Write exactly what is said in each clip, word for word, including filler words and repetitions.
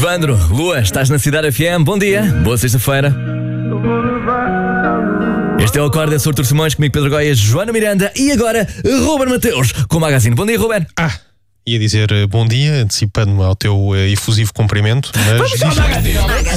Evandro, Lua, estás na Cidade F M. Bom dia, boa sexta-feira. Este é o Acorda, sou Artur Simões, comigo Pedro Goiás, Joana Miranda e agora Ruben Mateus com o Magazine. Bom dia, Ruben. Ah, ia dizer uh, bom dia, antecipando-me ao teu uh, efusivo cumprimento, mas... Vamos ao Magazine!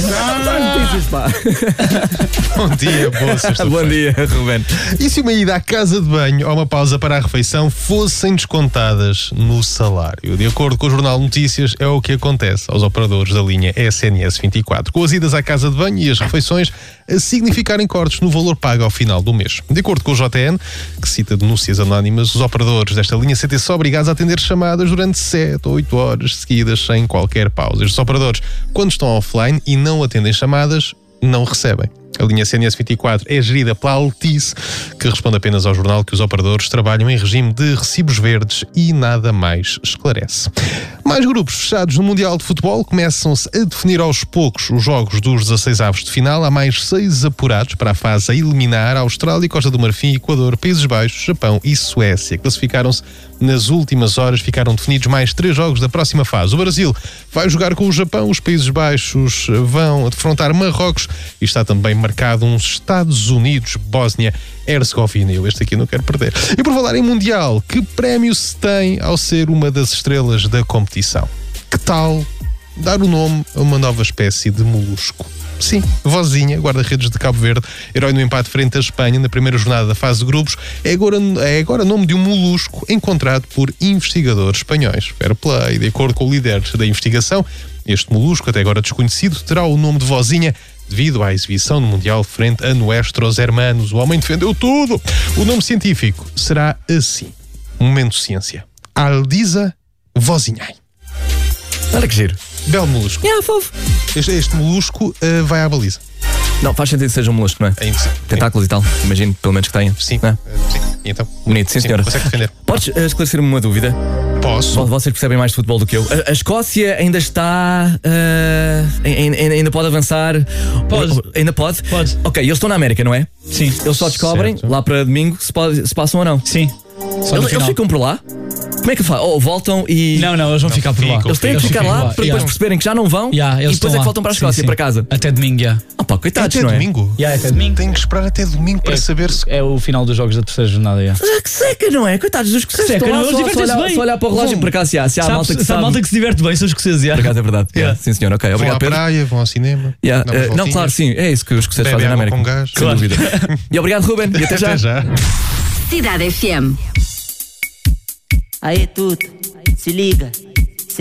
Bom dia, boa sexta-feira. Bom dia, Ruben. E se uma ida à casa de banho ou uma pausa para a refeição fossem descontadas no salário? De acordo com o Jornal Notícias, é o que acontece aos operadores da linha S N S vinte e quatro, com as idas à casa de banho e as refeições a significarem cortes no valor pago ao final do mês. De acordo com o J N, que cita denúncias anónimas, os operadores desta linha sentem-se obrigados a atender chamadas durante sete ou oito horas seguidas sem qualquer pausa. Estes operadores, quando estão offline e não atendem chamadas, não recebem. A linha S N S vinte e quatro é gerida pela Altice, que responde apenas ao jornal que os operadores trabalham em regime de recibos verdes e nada mais esclarece. Mais grupos fechados no Mundial de Futebol. Começam-se a definir aos poucos os jogos dos dezasseis avos de final. Há mais seis apurados para a fase a eliminar: Austrália, Costa do Marfim, Equador, Países Baixos, Japão e Suécia. Classificaram-se nas últimas horas. Ficaram definidos mais três jogos da próxima fase. O Brasil vai jogar com o Japão, os Países Baixos vão defrontar Marrocos e está também marcado uns Estados Unidos, Bósnia, Herzegovina. Eu este aqui não quero perder. E por falar em Mundial, que prémio se tem ao ser uma das estrelas da competição? Que tal dar o nome a uma nova espécie de molusco? Sim, Vozinha, guarda-redes de Cabo Verde, herói no empate frente à Espanha na primeira jornada da fase de grupos, é agora, é agora nome de um molusco encontrado por investigadores espanhóis. Fair play. De acordo com o líder da investigação, este molusco, até agora desconhecido, terá o nome de Vozinha devido à exibição no Mundial frente a Nuestros Hermanos. O homem defendeu tudo. O nome científico será assim. Momento ciência. Aldisa Vozinhai. Olha que giro. Belo molusco. É, fofo. Este, este molusco uh, vai à baliza. Não, faz sentido que seja um molusco, não é? É impossível. Tentáculos e tal, imagino, pelo menos que tenha. Sim. É? Uh, sim. E então? Bonito, sim, senhora. Consegue defender. Podes uh, esclarecer-me uma dúvida? Posso. Vocês percebem mais de futebol do que eu. A, a Escócia ainda está. Uh, ainda, ainda pode avançar? Pode. Ainda pode? Pode. Ok, eles estão na América, não é? Sim. Eles só descobrem Certo. lá para domingo se, pode, se passam ou não. Sim. Só no Eles, eles final. ficam por lá? Como é que faz? Ou voltam e. Não, não, eles vão Não, ficar por lá. ficam. Eles têm que Eles ficar ficam lá lá. para depois Yeah. perceberem que já não vão Yeah, e eles depois estão é que lá. voltam para a Sim, Escócia, sim. para casa. Até domingo, já. Ah pá, coitados, Até não é? domingo? Yeah, até domingo. Tenho que esperar até domingo para É- saber se... É o final dos jogos da terceira jornada, já. Mas é que seca, não é? Coitados dos escoceses. Seca, Estão lá não, só, eles só, divertem-se olhar, bem. só olhar para o relógio Vão. para cá se há, se há Sabe- malta que se há sabe. malta que se diverte bem, são os escoceses, já. Por acaso é verdade. Yeah, sim, senhor, ok. Vão Obrigado, à Pedro. praia, vão ao cinema. Yeah, dão umas eh, não, voltinhas, claro, sim, é isso que os escoceses bebem fazem na água América. com gás. Sem Claro. dúvida. E obrigado, Ruben. E até já. Até já. Cidade F M. Aí, tudo, se liga.